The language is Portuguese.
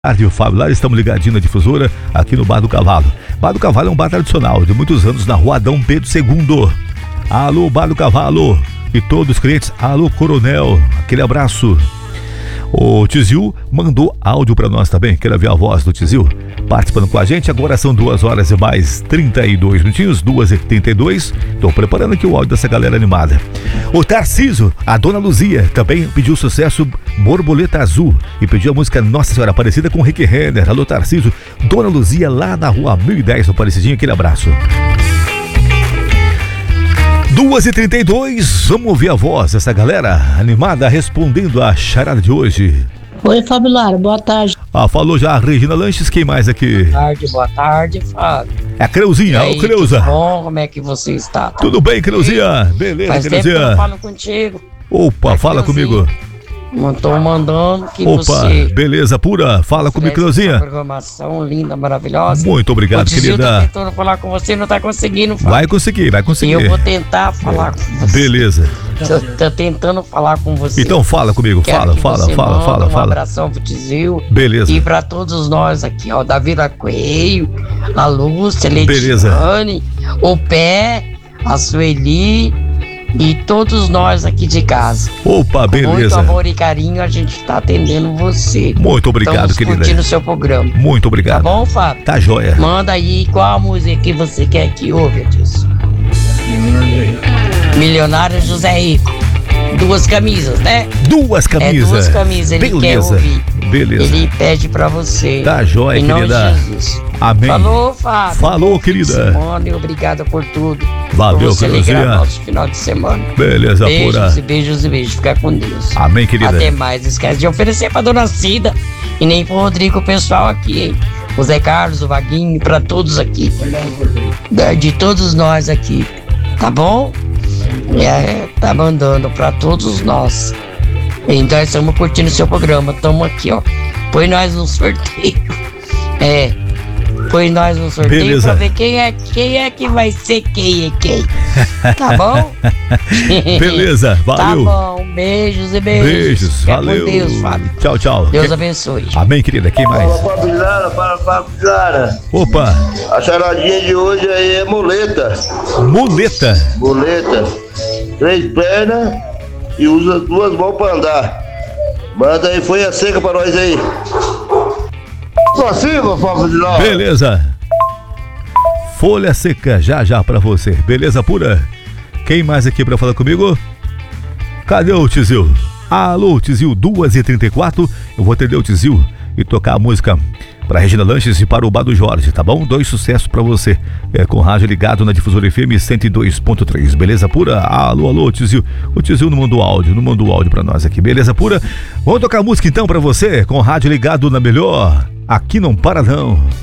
Tarde, Fábio, lá estamos ligadinhos na difusora aqui no Bar do Cavalo. Bar do Cavalo é um bar tradicional de muitos anos na rua Adão Pedro II. Alô, Bar do Cavalo e todos os clientes. Alô, Coronel, aquele abraço. O Tizil mandou áudio pra nós também. Quero ver a voz do Tizil participando com a gente. Agora são 2 horas e mais 32 minutinhos, 2h32. Estou preparando aqui o áudio dessa galera animada. O Tarcísio, a Dona Luzia, também pediu sucesso Borboleta Azul e pediu a música Nossa Senhora Aparecida com Rick Renner. Alô, Tarcísio, Dona Luzia, lá na rua 1010, no Aparecidinho. Aquele abraço. 2h32, vamos ouvir a voz dessa galera animada respondendo a charada de hoje. Oi, Fábio Lara, boa tarde. Falou já a Regina Lanches, quem mais aqui? Boa tarde, Fábio. É a Creuzinha, ô Creuza. Tudo bom? Como é que você está? Tudo bem, Creuzinha? Beleza, Faz tempo que eu não falo contigo. Opa, fala comigo. Estou mandando que Opa, você... beleza pura, fala comigo, Creuzinha. Programação linda, maravilhosa. Muito obrigado, querida. Tá tentando falar com você, não tá conseguindo, Fábio. Vai conseguir. E eu vou tentar falar com você. Beleza. Tô tentando falar com você. Então fala comigo, fala. Um abração pro Tizil. Beleza. E pra todos nós aqui, ó, da Vila Coelho, a Lúcia, a Letiane, o Pé, a Sueli e todos nós aqui de casa. Opa, beleza. Com muito amor e carinho a gente tá atendendo você. Muito obrigado, querida. Curtindo o seu programa. Muito obrigado. Tá bom, Fábio? Tá joia. Manda aí qual a música que você quer que ouve, Edilson. Milionário José Rico. 2 camisas, né? 2 camisas. 2 camisas, ele quer ouvir. Beleza. Ele pede pra você. Tá joia, em nome querida. de Jesus. Amém. Falou, Fábio. Falou, querida. Simone, obrigado por tudo. Valeu, Creuzinha. Nosso final de semana. Beleza, pura. Beijos e beijos. Fica com Deus. Amém, querida. Até mais. Não esquece de oferecer pra Dona Cida e nem pro Rodrigo, o pessoal aqui, hein? O Zé Carlos, o Vaguinho, pra todos aqui. De todos nós aqui. Tá bom? Tá mandando pra todos nós. Então estamos curtindo o seu programa. Estamos aqui, ó. Põe nós no sorteio. Põe nós no sorteio. Beleza. Pra ver quem é que vai ser quem. Tá bom? Beleza, valeu. Tá bom, beijos e beijos. Beijos, valeu. Com Deus, Fábio. Tchau. Deus abençoe. Amém, querida. Quem mais? Fala, Lara. Opa. A charadinha de hoje aí é muleta. Muleta. 3 pernas e usa 2 mãos pra andar. Manda aí, foi a seca pra nós aí. Pra cima, Fábio de Lara. Beleza. Folha seca, já pra você. Beleza pura? Quem mais aqui pra falar comigo? Cadê o Tizil? Alô, Tizil, 2h34. Eu vou atender o Tizil e tocar a música pra Regina Lanches e para o Bar do Jorge, tá bom? 2 sucessos pra você. Com o rádio ligado na difusora FM 102.3. Beleza pura? Alô, Tizil. O Tizil não mandou áudio pra nós aqui. Beleza pura? Vamos tocar a música então pra você com o rádio ligado na melhor. Aqui não para não.